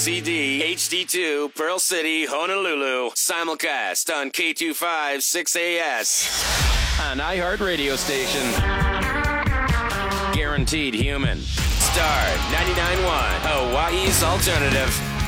CD HD2 Pearl City, Honolulu. Simulcast on K25 6AS. An iHeart radio station. Guaranteed human. Star 99.1, Hawaii's alternative.